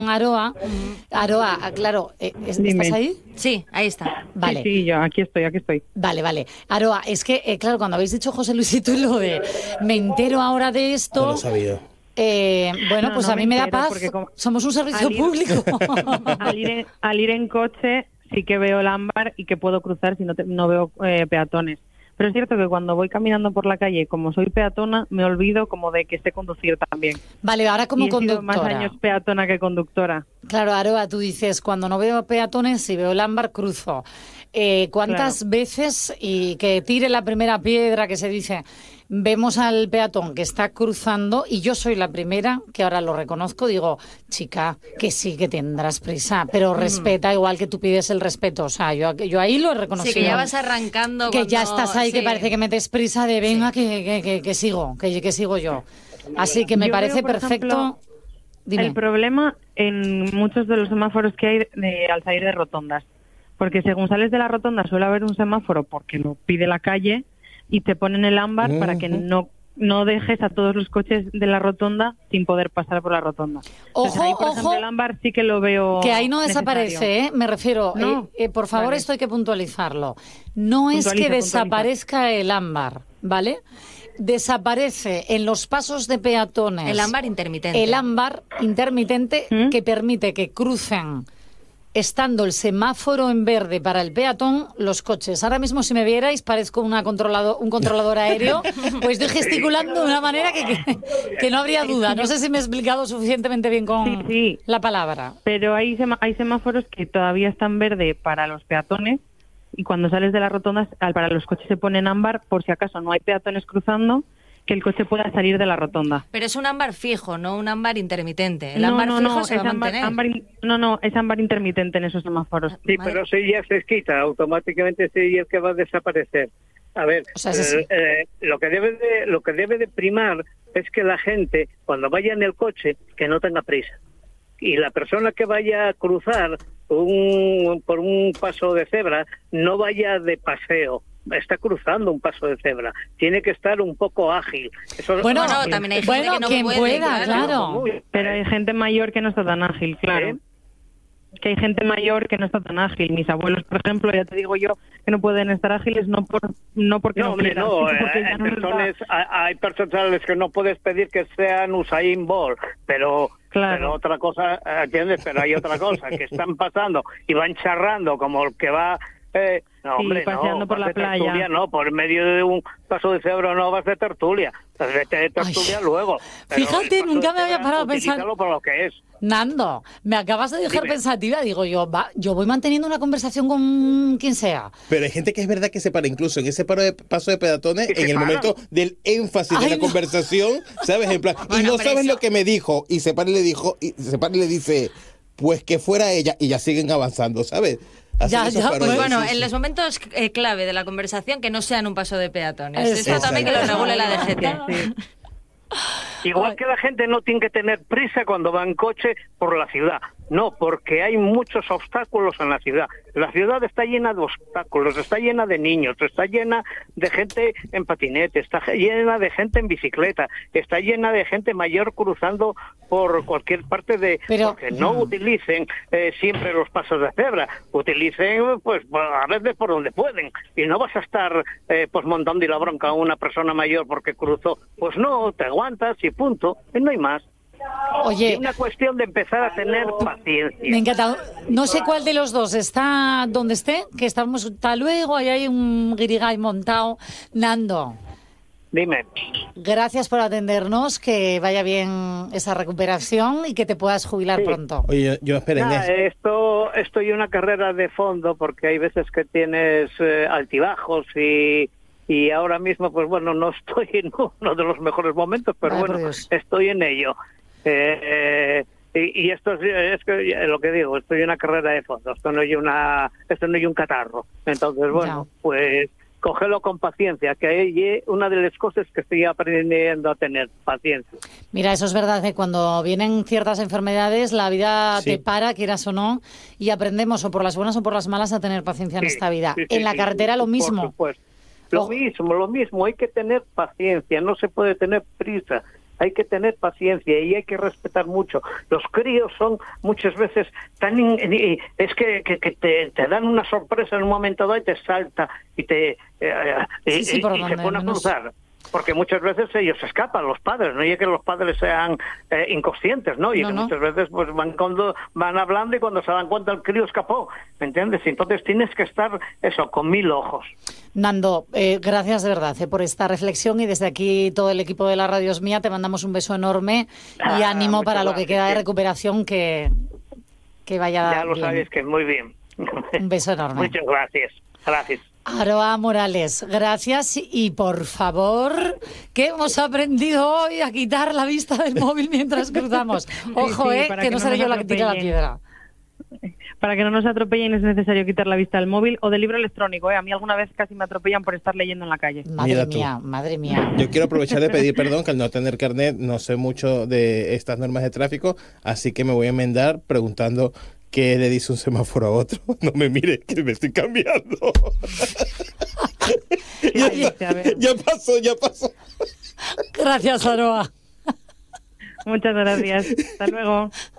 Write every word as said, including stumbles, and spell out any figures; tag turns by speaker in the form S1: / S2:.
S1: Aroa. Aroa, claro, ¿estás
S2: Dime.
S1: ahí?
S3: Sí, ahí está.
S1: Vale.
S2: Sí, sí, yo aquí estoy, aquí estoy.
S1: Vale, vale. Aroa, es que, eh, claro, cuando habéis dicho, José Luis, y tú lo de me entero ahora de esto...
S4: No lo sabía.
S1: Eh, bueno,
S2: No,
S1: pues
S2: no
S1: a mí
S2: me
S1: me da
S2: entero,
S1: paz.
S2: porque como-
S1: Somos un servicio
S2: al ir-
S1: público.
S2: Al ir, en, al ir en coche sí que veo el ámbar y que puedo cruzar si no, te- no veo eh, peatones. Pero es cierto que cuando voy caminando por la calle, como soy peatona, me olvido como de que sé conducir también.
S1: Vale, ahora como
S2: y he sido más
S1: conductora.
S2: años peatona que conductora.
S1: Claro, Aroa, tú dices, cuando no veo peatones, si veo el ámbar, cruzo. Eh, ¿Cuántas
S2: Claro.
S1: veces, y que tire la primera piedra, que se dice, vemos al peatón que está cruzando, y yo soy la primera, que ahora lo reconozco, digo, chica, que sí, que tendrás prisa, pero respeta igual que tú pides el respeto. O sea, yo, yo ahí lo he reconocido.
S3: Sí, que ya vas arrancando.
S1: Que
S3: cuando-
S1: ya estás ahí, que
S3: sí.
S1: parece que metes prisa de venga, que, que, que, que sigo, que, que sigo yo. Así que me
S2: Yo
S1: parece
S2: veo, por
S1: perfecto.
S2: ejemplo,
S1: Dime.
S2: El problema en muchos de los semáforos que hay de- al salir de rotondas. Porque según sales de la rotonda suele haber un semáforo porque lo pide la calle y te ponen el ámbar para que no no dejes a todos los coches de la rotonda sin poder pasar por la rotonda. Entonces,
S1: Ojo,
S2: ahí, por
S1: ojo,
S2: ejemplo, el ámbar sí que lo veo
S1: Que ahí no
S2: necesario.
S1: desaparece, ¿eh? Me refiero,
S2: No.
S1: eh, eh, por favor,
S2: Vale.
S1: esto hay que puntualizarlo. No es
S2: Puntualiza,
S1: que
S2: puntualiza.
S1: desaparezca el ámbar, ¿vale? Desaparece en los pasos de peatones
S3: El ámbar intermitente.
S1: el ámbar intermitente
S2: ¿Mm?
S1: que permite que crucen, estando el semáforo en verde para el peatón, los coches. Ahora mismo, si me vierais, parezco una controlado, un controlador aéreo, pues estoy gesticulando de una manera que, que, que no habría duda. No sé si me he explicado suficientemente bien con
S2: Sí, sí.
S1: la palabra.
S2: Pero hay, sema- hay semáforos que todavía están verde para los peatones y cuando sales de las rotondas, al- para los coches se ponen ámbar por si acaso no hay peatones cruzando, que el coche pueda salir de la rotonda.
S3: Pero es un ámbar fijo, no un ámbar intermitente. El
S2: no,
S3: ámbar
S2: no,
S3: fijo
S2: no,
S3: se
S2: es
S3: va a
S2: ámbar,
S3: mantener.
S2: ámbar in- no, no, es ámbar intermitente en esos semáforos.
S5: Sí,
S3: Madre-
S5: pero si ya se quita, automáticamente sí es que va a desaparecer. A ver,
S1: O sea, sí,
S5: eh, eh, lo que debe de lo que debe de primar es que la gente cuando vaya en el coche que no tenga prisa. Y la persona que vaya a cruzar un, por un paso de cebra no vaya de paseo. Está cruzando un paso de cebra. Tiene que estar un poco ágil. Eso,
S1: Bueno,
S3: Bueno, también hay gente
S1: bueno,
S3: que no
S1: quien
S3: puede,
S1: pueda,
S3: claro.
S1: claro.
S5: Muy-
S2: Pero hay gente mayor que no está tan ágil, claro.
S5: ¿Eh?
S2: Que hay gente mayor que no está tan ágil. Mis abuelos, por ejemplo, ya te digo yo, que no pueden estar ágiles no por no porque
S5: No,
S2: no,
S5: hombre,
S2: quieran,
S5: no.
S2: sino
S5: eh,
S2: porque ya
S5: hay,
S2: no les da.
S5: personas, hay, hay personas a las que no puedes pedir que sean Usain Bolt, pero,
S2: Claro.
S5: pero otra cosa, eh, ¿entiendes? Pero hay otra cosa, que están pasando y van charrando como el que va... Eh, no,
S2: Sí,
S5: hombre,
S2: paseando
S5: no,
S2: por
S5: vas
S2: la
S5: de
S2: playa.
S5: tertulia, no, por medio de un paso de cebra no vas de tertulia. Vas de de tertulia
S1: Ay.
S5: luego. Pero
S1: Fíjate,
S5: el paso
S1: nunca
S5: de
S1: me había
S5: cebra,
S1: parado a pensar-
S5: utilízalo por lo que es.
S1: Nando, me acabas de dejar
S5: Dime.
S1: pensativa. Digo yo, va, yo voy manteniendo una conversación con quien sea.
S4: Pero hay gente que es verdad que se para incluso en ese paro de paso de peatones
S5: Que se
S4: en el
S5: paran.
S4: momento del énfasis
S1: Ay,
S4: de la
S1: no.
S4: conversación, ¿sabes? En plan, y
S3: Bueno,
S4: no
S3: pero
S4: sabes
S3: eso-
S4: lo que me dijo y se para y le dijo y se para y le dice, pues que fuera ella y ya siguen avanzando, ¿sabes? Hacen
S1: Ya,
S4: esos
S1: ya,
S4: parones,
S1: pues
S3: Bueno,
S4: sí, sí.
S3: en los momentos eh, clave de la conversación que no sean un paso de peatones.
S1: Eso.
S3: Esto también que lo
S4: Exacto.
S3: regule la D G T.
S2: Sí.
S5: Igual que la gente no tiene que tener prisa cuando va en coche por la ciudad. No, porque hay muchos obstáculos en la ciudad. La ciudad está llena de obstáculos, está llena de niños, está llena de gente en patinete, está llena de gente en bicicleta, está llena de gente mayor cruzando por cualquier parte de...
S1: Pero-
S5: porque no utilicen eh, siempre los pasos de cebra, utilicen pues a veces por donde pueden. Y no vas a estar eh, pues montando y la bronca a una persona mayor porque cruzó. Pues no, te aguantas y punto, y no hay más.
S1: Oye,
S5: Es una cuestión de empezar a tener paciencia.
S1: me encanta. No sé cuál de los dos está donde esté, que estamos hasta luego, ahí hay un guirigay montado. Nando,
S5: Dime.
S1: gracias por atendernos, que vaya bien esa recuperación y que te puedas jubilar
S5: Sí.
S1: pronto.
S4: Oye, yo, yo esperen,
S5: Nada,
S4: ¿eh?
S5: esto estoy en una carrera de fondo porque hay veces que tienes eh, altibajos y, y ahora mismo, pues bueno, no estoy en uno de los mejores momentos, pero
S1: Vaya por
S5: bueno,
S1: Dios.
S5: estoy en ello. Eh, eh, y, y esto es, es que lo que digo, estoy en una carrera de fondo, esto no es una, esto no es un catarro. Entonces, bueno,
S1: Ya.
S5: pues cógelo con paciencia, que es una de las cosas que estoy aprendiendo a tener, paciencia.
S1: Mira, eso es verdad, que cuando vienen ciertas enfermedades, la vida
S4: Sí.
S1: te para, quieras o no, y aprendemos o por las buenas o por las malas a tener paciencia en
S5: Sí,
S1: esta vida.
S5: sí, sí,
S1: en la
S5: sí,
S1: carretera lo
S5: por
S1: mismo.
S5: supuesto. Lo
S1: Ojo.
S5: mismo, lo mismo, hay que tener paciencia, no se puede tener prisa. hay que tener paciencia y hay que respetar mucho. Los críos son muchas veces tan... In, in, es que, que, que te, te dan una sorpresa en un momento dado y te salta y te eh,
S1: sí, sí,
S5: y, y se pone a cruzar. Porque muchas veces ellos escapan, los padres, no es que los padres sean eh, inconscientes, ¿no? Y
S1: no,
S5: que
S1: no.
S5: muchas veces pues van cuando van hablando y cuando se dan cuenta el crío escapó, ¿me entiendes? Entonces tienes que estar, eso, con mil ojos.
S1: Nando, eh, gracias de verdad eh, por esta reflexión y desde aquí todo el equipo de la Radio Es Mía te mandamos un beso enorme y
S5: Ah,
S1: ánimo para lo que
S5: gracias,
S1: queda de
S5: sí.
S1: recuperación, que, que vaya
S5: Ya lo
S1: bien.
S5: sabes que muy bien.
S1: Un beso enorme.
S5: Muchas gracias. Gracias.
S1: Aroa Morales, gracias y por favor, que hemos aprendido hoy a quitar la vista del móvil mientras cruzamos. Ojo,
S2: sí,
S1: eh,
S2: para
S1: que,
S2: que
S1: no
S2: no
S1: seré
S2: nos
S1: yo la que tire la
S2: atropellen.
S1: piedra.
S2: Para que no nos atropellen es necesario quitar la vista del móvil o del libro electrónico. ¿eh? A mí alguna vez casi me atropellan por estar leyendo en la calle.
S1: Madre
S4: Mira tú.
S1: mía, madre mía.
S4: Yo quiero aprovechar de pedir perdón, que al no tener carnet no sé mucho de estas normas de tráfico, así que me voy a enmendar preguntando qué le dice un semáforo a otro. No me mire, que me estoy cambiando. ya,
S2: dice? A ver.
S4: ya pasó, ya pasó.
S1: Gracias, Aroa.
S2: Muchas gracias. Hasta luego.